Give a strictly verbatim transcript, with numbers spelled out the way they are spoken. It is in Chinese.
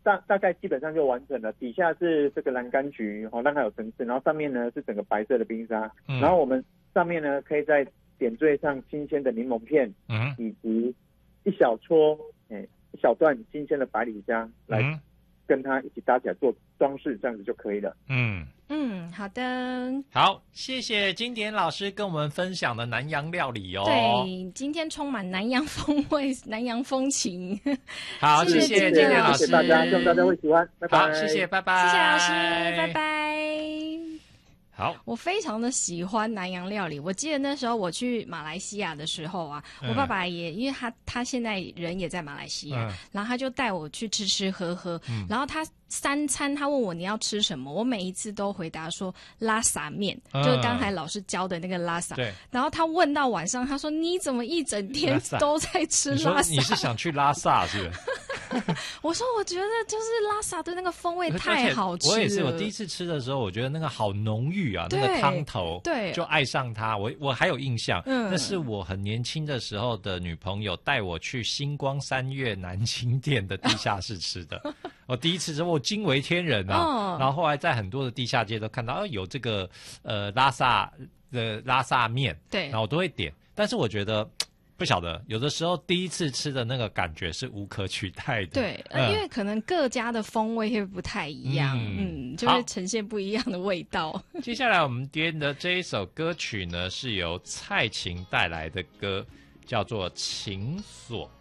大大概基本上就完成了。底下是这个蓝柑橘，哦，让它有层次，然后上面呢是整个白色的冰沙，嗯、然后我们上面呢可以再点缀上新鲜的柠檬片，嗯，以及一小撮，哎，一小段新鲜的百里香来跟它一起搭起来做装饰，这样子就可以了。 嗯嗯，好的， 好，谢谢经典老师跟我们分享的南洋料理哦。 对，今天充满南洋风味、南洋风情。 好，谢谢经典老师， 谢谢大家，希望大家会喜欢。拜拜。 好，谢谢，拜拜。 谢谢老师，拜拜。 好， 我非常的喜欢南洋料理。我记得那时候我去马来西亚的时候啊，嗯、我爸爸也因为他他现在人也在马来西亚，嗯、然后他就带我去吃吃喝喝，嗯、然后他三餐他问我你要吃什么，我每一次都回答说拉萨面，嗯、就是刚才老师教的那个拉萨。对。然后他问到晚上，他说你怎么一整天都在吃拉萨？ 你是想去拉萨是不是？ 我说我觉得就是拉萨的那个风味太好吃了。 我也是，我第一次吃的时候，我觉得那个好浓郁啊，那个汤头， 对， 就爱上它。我我还有印象，嗯，那是我很年轻的时候的女朋友带我去星光三月南京店的地下室吃的。我第一次吃，我惊为天人啊！哦、然后后来在很多的地下街都看到，哦，有这个呃拉萨的拉萨面， 对， 然后我都会点，但是我觉得。不晓得，有的时候第一次吃的那个感觉是无可取代的。 对，嗯、因为可能各家的风味会不太一样，嗯，嗯就会呈现不一样的味道。 接下来我们点的这一首歌曲呢，是由蔡琴带来的歌，叫做《情锁》。